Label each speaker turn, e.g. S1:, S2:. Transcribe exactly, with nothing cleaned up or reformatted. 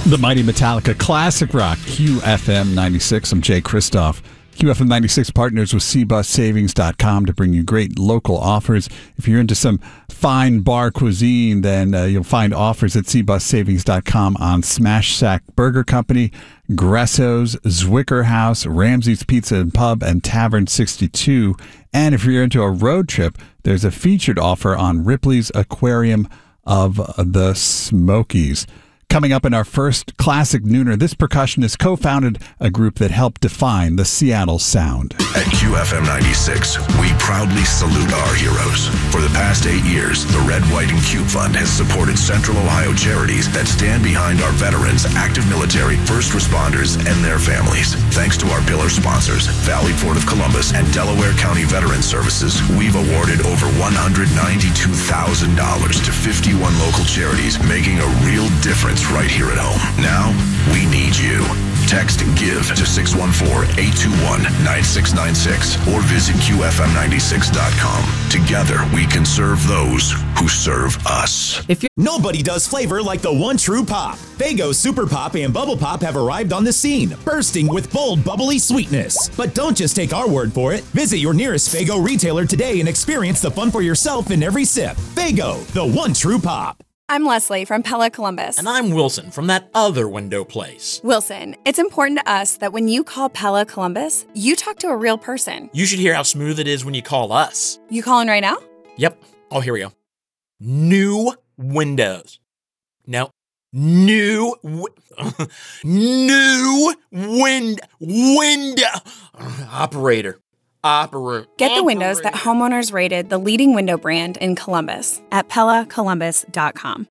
S1: The mighty Metallica classic rock, Q F M ninety-six. I'm Jay Kristoff. Q F M ninety-six partners with C Bus Savings dot com to bring you great local offers. If you're into some fine bar cuisine, then uh, you'll find offers at C Bus Savings dot com on Smash Shack Burger Company, Gresso's, Zwicker House, Ramsey's Pizza and Pub, and Tavern sixty-two. And if you're into a road trip, there's a featured offer on Ripley's Aquarium of the Smokies. Coming up in our first Classic Nooner, this percussionist co-founded a group that helped define the Seattle sound.
S2: At Q F M ninety-six, we proudly salute our heroes. For the past eight years, the Red, White, and Cube Fund has supported Central Ohio charities that stand behind our veterans, active military, first responders, and their families. Thanks to our pillar sponsors, Valley Port of Columbus and Delaware County Veterans Services, we've awarded over one hundred ninety-two thousand dollars to fifty-one local charities, making a real difference right here at home. Now, we need you. Text GIVE to six one four, eight two one, nine six nine six or visit Q F M ninety-six dot com. Together, we can serve those who serve us.
S3: If you- Nobody does flavor like the one true pop. Faygo Super Pop and Bubble Pop have arrived on the scene, bursting with bold, bubbly sweetness. But don't just take our word for it. Visit your nearest Faygo retailer today and experience the fun for yourself in every sip. Faygo, the one true pop.
S4: I'm Leslie from Pella Columbus.
S5: And I'm Wilson from that other window place.
S4: Wilson, it's important to us that when you call Pella Columbus, you talk to a real person.
S5: You should hear how smooth it is when you call us.
S4: You calling right now?
S5: Yep. Oh, here we go. New windows. No. New wi- New wind window operator. Operator.
S4: Get the windows that homeowners rated the leading window brand in Columbus at Pella Columbus dot com.